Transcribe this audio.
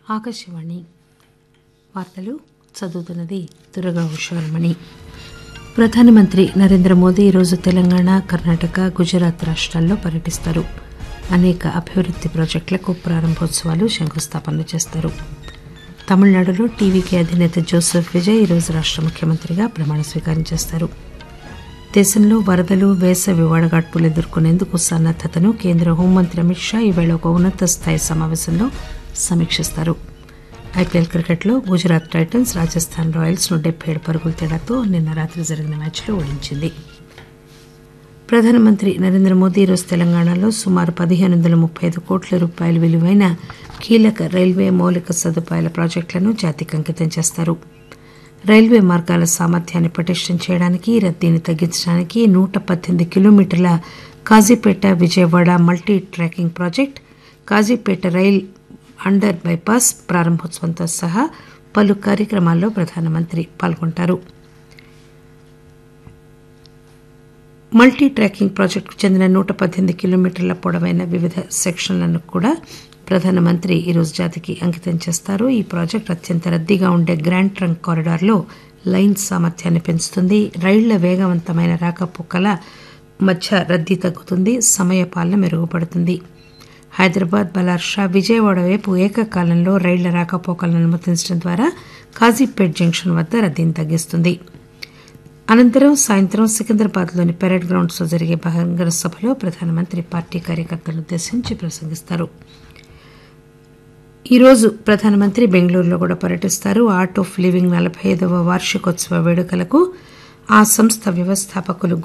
ఆకాశవాణి వార్తలు చదువుతున్నది దుర్గా ఉషారమణి. ప్రధానమంత్రి నరేంద్ర మోదీ ఈరోజు తెలంగాణ, కర్ణాటక, గుజరాత్ రాష్ట్రాల్లో పర్యటిస్తారు. అనేక అభివృద్ది ప్రాజెక్టులకు ప్రారంభోత్సవాలు, శంకుస్థాపనలు చేస్తారు. తమిళనాడులో టీవీకే అధినేత జోసెఫ్ విజయ్ ఈరోజు రాష్ట ముఖ్యమంత్రిగా ప్రమాణ స్వీకారం చేస్తారు. దేశంలో వరదలు, వేసవి వడగాడ్పులు ఎదుర్కొనేందుకు సన్నద్దతను కేంద్ర హోంమంత్రి అమిత్ షా ఈవేళ ఒక ఉన్నత స్థాయి సమావేశంలో సమీక్షిస్తారు. ఐపీఎల్ క్రికెట్లో గుజరాత్ టైటన్స్ రాజస్థాన్ రాయల్స్ ను 77 పరుగుల తేడాతో నిన్న రాత్రి జరిగిన మ్యాచ్లో ఓడించింది. ప్రధానమంత్రి నరేంద్ర మోదీ ఈరోజు తెలంగాణలో సుమారు 1535 కోట్ల రూపాయల విలువైన కీలక రైల్వే మౌలిక సదుపాయాల ప్రాజెక్టులను జాతికి అంకితం చేస్తారు. రైల్వే మార్గాల సామర్థ్యాన్ని పటిష్టం చేయడానికి, రద్దీని తగ్గించడానికి 118 కిలోమీటర్ల Kazipet Vijayawada multi tracking project, Kazipet rail under bypass ప్రారంభోత్సవంతో సహా పలు కార్యక్రమాల్లో ప్రధానమంత్రి పాల్గొంటారు. మల్టీ ట్రాకింగ్ ప్రాజెక్టుకు చెందిన 118 కిలోమీటర్ల పొడవైన వివిధ సెక్షన్లను కూడా ప్రధానమంత్రి ఈరోజు జాతికి అంకితం చేస్తారు. ఈ ప్రాజెక్టు అత్యంత రద్దీగా ఉండే గ్రాండ్ ట్రంక్ కారిడార్లో లైన్ సామర్థ్యాన్ని పెంచుతుంది. రైళ్ల వేగవంతమైన రాకపోకల మధ్య రద్దీ తగ్గుతుంది, సమయపాలన మెరుగుపడుతుంది. హైదరాబాద్, బలార్షా, విజయవాడ వైపు ఏకకాలంలో రైళ్ల రాకపోకలను అనుమతించడం ద్వారా కాజీపేట్ జంక్షన్ వద్ద రద్దీని తగ్గిస్తుంది. అనంతరం సాయంత్రం సికింద్రాబాద్లోని పెరేడ్ గ్రౌండ్స్లో జరిగే బహిరంగ సభలో ప్రధానమంత్రి పార్టీ కార్యకర్తలను ఉద్దేశించి ప్రసంగిస్తారు. ఈరోజు ప్రధానమంత్రి బెంగళూరులో కూడా పర్యటిస్తారు. ఆర్ట్ ఆఫ్ లివింగ్ 45వ వార్షికోత్సవ వేడుకలకు ఆ సంస్థ వ్యవస్థాపకులు